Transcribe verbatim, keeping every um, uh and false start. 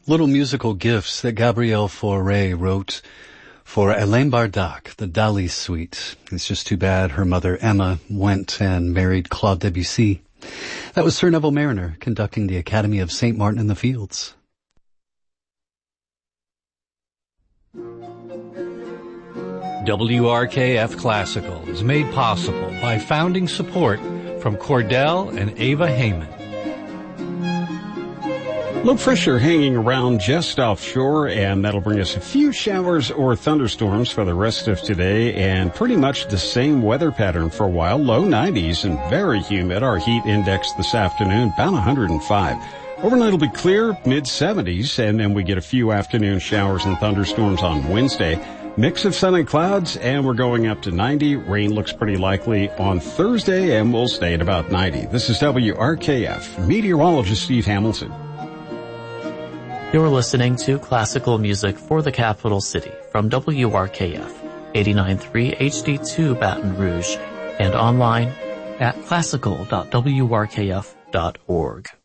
Little musical gifts that Gabrielle Fauré wrote for Alain Bardac, the Dali Suite. It's just too bad her mother Emma went and married Claude Debussy. That was Sir Neville Mariner conducting the Academy of Saint Martin in the Fields. W R K F Classical is made possible by founding support from Cordell and Ava Heyman. Low pressure hanging around just offshore, and that'll bring us a few showers or thunderstorms for the rest of today, and pretty much the same weather pattern for a while. Low nineties and very humid. Our heat index this afternoon, about one hundred five. Overnight will be clear, mid seventies, and then we get a few afternoon showers and thunderstorms on Wednesday. Mix of sun and clouds, and we're going up to ninety. Rain looks pretty likely on Thursday, and we'll stay at about ninety. This is W R K F, meteorologist Steve Hamilton. You're listening to classical music for the capital city from W R K F, eighty-nine point three H D two Baton Rouge, and online at classical dot w r k f dot org.